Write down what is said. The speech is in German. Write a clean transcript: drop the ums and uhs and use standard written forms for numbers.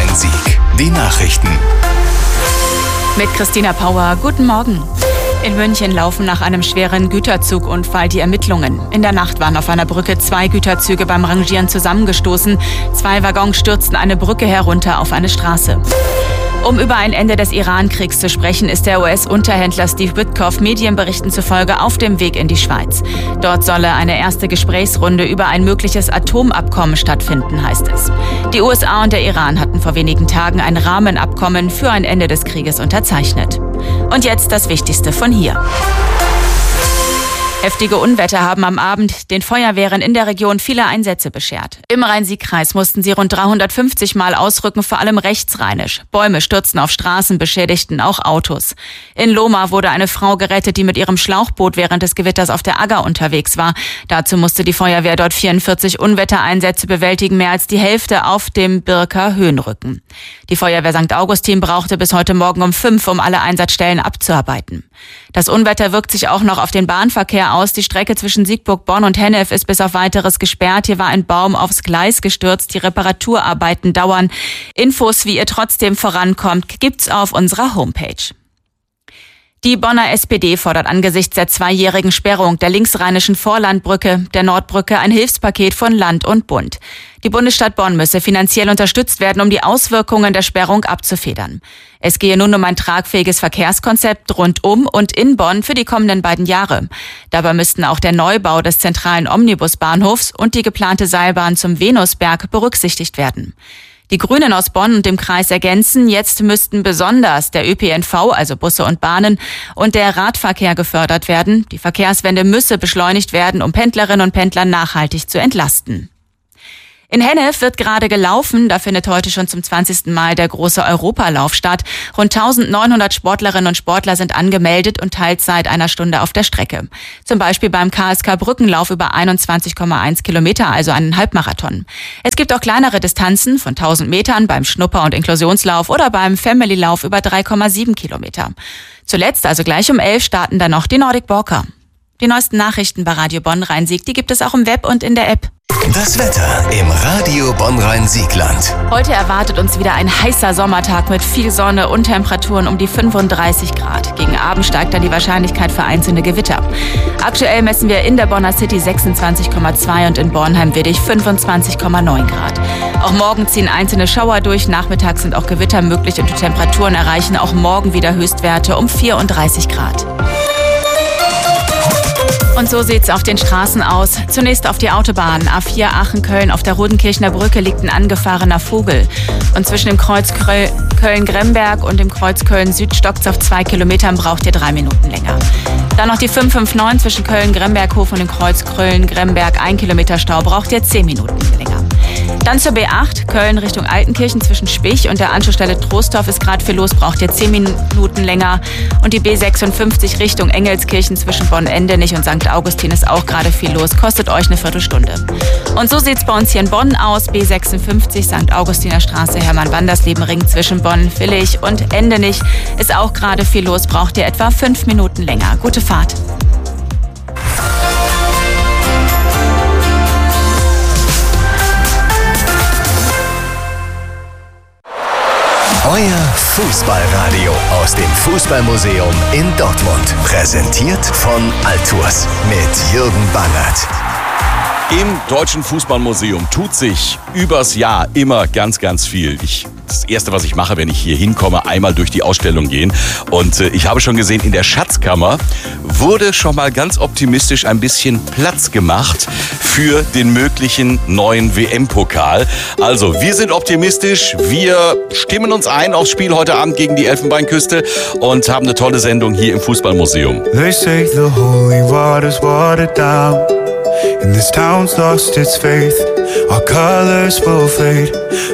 Rhein-Sieg. Die Nachrichten. Mit Christina Pauer, guten Morgen. In München laufen nach einem schweren Güterzugunfall die Ermittlungen. In der Nacht waren auf einer Brücke 2 Güterzüge beim Rangieren zusammengestoßen. 2 Waggons stürzten eine Brücke herunter auf eine Straße. Um über ein Ende des Iran-Kriegs zu sprechen, ist der US-Unterhändler Steve Witkoff Medienberichten zufolge auf dem Weg in die Schweiz. Dort solle eine erste Gesprächsrunde über ein mögliches Atomabkommen stattfinden, heißt es. Die USA und der Iran hatten vor wenigen Tagen ein Rahmenabkommen für ein Ende des Krieges unterzeichnet. Und jetzt das Wichtigste von hier. Heftige Unwetter haben am Abend den Feuerwehren in der Region viele Einsätze beschert. Im Rhein-Sieg-Kreis mussten sie rund 350 Mal ausrücken, vor allem rechtsrheinisch. Bäume stürzten auf Straßen, beschädigten auch Autos. In Lohmar wurde eine Frau gerettet, die mit ihrem Schlauchboot während des Gewitters auf der Agger unterwegs war. Dazu musste die Feuerwehr dort 44 Unwettereinsätze bewältigen, mehr als die Hälfte auf dem Birker Höhenrücken. Die Feuerwehr St. Augustin brauchte bis heute Morgen um 5, um alle Einsatzstellen abzuarbeiten. Das Unwetter wirkt sich auch noch auf den Bahnverkehr aus. Die Strecke zwischen Siegburg, Bonn und Hennef ist bis auf Weiteres gesperrt. Hier war ein Baum aufs Gleis gestürzt. Die Reparaturarbeiten dauern. Infos, wie ihr trotzdem vorankommt, gibt's auf unserer Homepage. Die Bonner SPD fordert angesichts der 2-jährigen Sperrung der linksrheinischen Vorlandbrücke, der Nordbrücke, ein Hilfspaket von Land und Bund. Die Bundesstadt Bonn müsse finanziell unterstützt werden, um die Auswirkungen der Sperrung abzufedern. Es gehe nun um ein tragfähiges Verkehrskonzept rundum und in Bonn für die kommenden beiden Jahre. Dabei müssten auch der Neubau des zentralen Omnibusbahnhofs und die geplante Seilbahn zum Venusberg berücksichtigt werden. Die Grünen aus Bonn und dem Kreis ergänzen, jetzt müssten besonders der ÖPNV, also Busse und Bahnen, und der Radverkehr gefördert werden. Die Verkehrswende müsse beschleunigt werden, um Pendlerinnen und Pendler nachhaltig zu entlasten. In Hennef wird gerade gelaufen. Da findet heute schon zum 20. Mal der große Europalauf statt. Rund 1900 Sportlerinnen und Sportler sind angemeldet und Teilzeit einer Stunde auf der Strecke. Zum Beispiel beim KSK Brückenlauf über 21,1 Kilometer, also einen Halbmarathon. Es gibt auch kleinere Distanzen von 1000 Metern beim Schnupper- und Inklusionslauf oder beim Family-Lauf über 3,7 Kilometer. Zuletzt, also gleich um 11, starten dann noch die Nordic Walker. Die neuesten Nachrichten bei Radio Bonn Rhein-Sieg, die gibt es auch im Web und in der App. Das Wetter im Radio Bonn-Rhein-Siegland. Heute erwartet uns wieder ein heißer Sommertag mit viel Sonne und Temperaturen um die 35 Grad. Gegen Abend steigt dann die Wahrscheinlichkeit für einzelne Gewitter. Aktuell messen wir in der Bonner City 26,2 und in Bornheim-Widdig 25,9 Grad. Auch morgen ziehen einzelne Schauer durch. Nachmittags sind auch Gewitter möglich und die Temperaturen erreichen auch morgen wieder Höchstwerte um 34 Grad. Und so sieht's auf den Straßen aus. Zunächst auf die Autobahn. A4 Aachen-Köln. Auf der Rodenkirchner Brücke liegt ein angefahrener Vogel. Und zwischen dem Kreuz Köln-Gremberg und dem Kreuz Köln-Süd stockt's auf 2 Kilometern, braucht ihr 3 Minuten länger. Dann noch die 559 zwischen Köln-Gremberghof und dem Kreuz Köln-Gremberg. 1 Kilometer Stau, braucht ihr 10 Minuten länger. Dann zur B8, Köln Richtung Altenkirchen zwischen Spich und der Anschlussstelle Troisdorf ist gerade viel los, braucht ihr 10 Minuten länger. Und die B56 Richtung Engelskirchen zwischen Bonn-Endenich und St. Augustin ist auch gerade viel los, kostet euch eine Viertelstunde. Und so sieht's bei uns hier in Bonn aus. B56 St. Augustiner Straße, Hermann-Wandersleben-Ring zwischen Bonn-Villig und Endenich ist auch gerade viel los, braucht ihr etwa 5 Minuten länger. Gute Fahrt. Euer Fußballradio aus dem Fußballmuseum in Dortmund. Präsentiert von Altours mit Jürgen Bangert. Im Deutschen Fußballmuseum tut sich übers Jahr immer ganz, ganz viel. Das Erste, was ich mache, wenn ich hier hinkomme, einmal durch die Ausstellung gehen. Und ich habe schon gesehen, in der Schatzkammer wurde schon mal ganz optimistisch ein bisschen Platz gemacht für den möglichen neuen WM-Pokal. Also, wir sind optimistisch. Wir stimmen uns ein aufs Spiel heute Abend gegen die Elfenbeinküste und haben eine tolle Sendung hier im Fußballmuseum. They say the holy water's watered down, and this town's lost its faith. Our colors will fade.